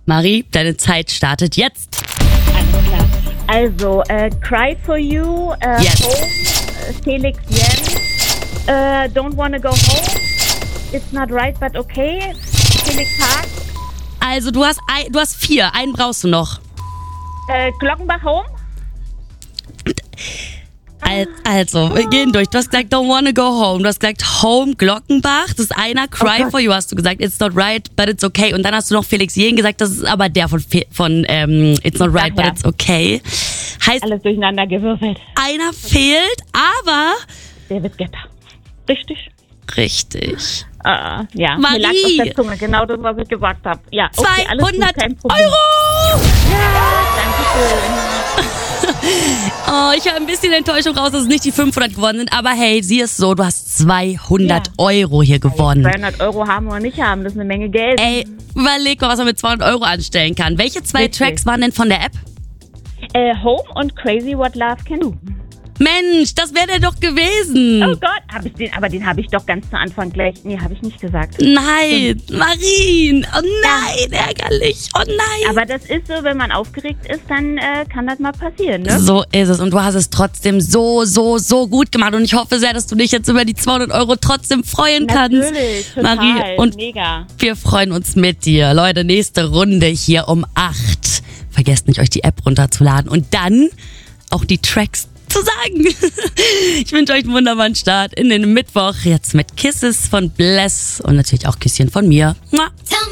Marie, deine Zeit startet jetzt. Alles klar. Also, Cry for You, Yes. Home, Felix Jen, Don't Wanna Go Home, It's Not Right But Okay, Felix Haag, Also du hast 4, einen brauchst du noch. Glockenbach Home. Also, wir gehen durch. Du hast gesagt, Don't Wanna Go Home. Du hast gesagt, Home, Glockenbach. Das ist einer. Cry for You hast du gesagt. It's Not Right, But It's Okay. Und dann hast du noch Felix Jen gesagt. Das ist aber der von It's Not Right, But It's Okay. Heißt, Alles durcheinander gewürfelt. einer fehlt, aber... David Guetta. Richtig? Richtig. Ja, mir Marie. lag auf der Zunge. Genau das, was ich gesagt habe. Ja, okay, alles gut, 200 kein Problem. Euro! Ja, danke schön. Oh, ich höre ein bisschen Enttäuschung raus, dass es nicht die 500 gewonnen sind. Aber hey, sieh es so, du hast 200 Euro hier gewonnen. 200 Euro haben oder nicht haben, das ist eine Menge Geld. Ey, überleg mal, was man mit 200 Euro anstellen kann. Welche 2 Richtig. Tracks waren denn von der App? Home und Crazy What Love Can Do. Mensch, das wäre der doch gewesen. Oh Gott, den habe ich doch ganz zu Anfang gleich. Nee, habe ich nicht gesagt. Nein, Marien. Oh nein, ärgerlich. Oh nein. Aber das ist so, wenn man aufgeregt ist, dann kann das mal passieren, ne? So ist es. Und du hast es trotzdem so gut gemacht. Und ich hoffe sehr, dass du dich jetzt über die 200 Euro trotzdem freuen kannst. Natürlich, total, Marie, und mega. wir freuen uns mit dir. Leute, nächste Runde hier um 8. Vergesst nicht, euch die App runterzuladen und dann auch die Tracks zu sagen. Ich wünsche euch einen wunderbaren Start in den Mittwoch. Jetzt mit Kisses von Bless und natürlich auch Küsschen von mir. Mua. Tell me